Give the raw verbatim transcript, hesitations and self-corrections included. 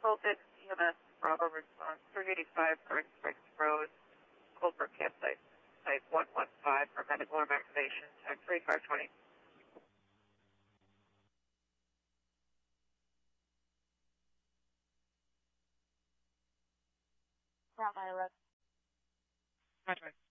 Colton, E M S, Bravo response, three eighty-five Current Springs Road, Coldbrook campsite, type one one five for medical evacuation, type three five twenty. Bravo, Roger.